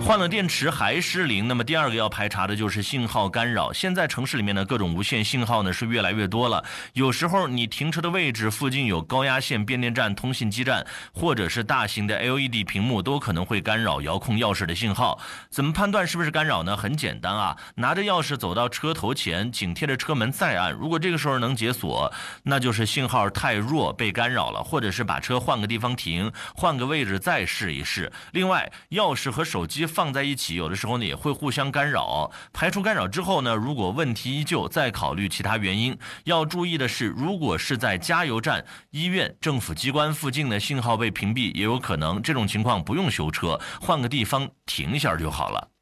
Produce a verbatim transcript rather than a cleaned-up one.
换了电池还失灵，那么第二个要排查的就是信号干扰。现在城市里面的各种无线信号呢是越来越多了，有时候你停车的位置附近有高压线变电站、通信基站，或者是大型的 L E D 屏幕，都可能会干扰遥控钥匙的信号。怎么判断是不是干扰呢？很简单啊，拿着钥匙走到车头前，紧贴着车门再按，如果这个时候能解锁，那就是信号太弱被干扰了，或者是把车换个地方停，换个位置再试一试。另外，钥匙和手机放在一起，有的时候呢也会互相干扰。排除干扰之后呢，如果问题依旧，再考虑其他原因。要注意的是，如果是在加油站、医院、政府机关附近的信号被屏蔽，也有可能这种情况不用修车，换个地方停一下就好了。